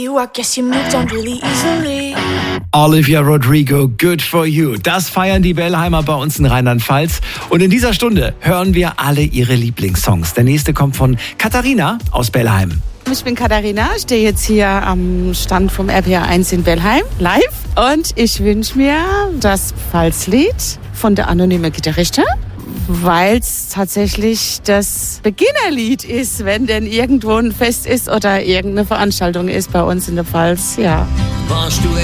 you, I guess you moved on really easily. Olivia Rodrigo, Good for You. Das feiern die Bellheimer bei uns in Rheinland-Pfalz. Und in dieser Stunde hören wir alle ihre Lieblingssongs. Der nächste kommt von Katharina aus Bellheim. Ich bin Katharina, stehe jetzt hier am Stand vom RPR 1 in Bellheim, live. Und ich wünsche mir das Pfalzlied von der anonymen Gitarristin, weil es tatsächlich das Beginnerlied ist, wenn denn irgendwo ein Fest ist oder irgendeine Veranstaltung ist bei uns in der Pfalz. Ja. Warst du